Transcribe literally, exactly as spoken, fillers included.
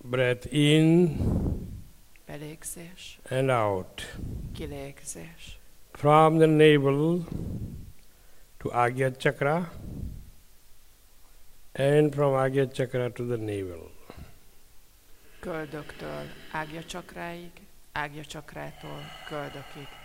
breath in belégzés, and out. kilégzés. From the navel to Agya Chakra and from Agya Chakra to the navel. Köldöktől ágya csakráig, ágya csakrától köldökig.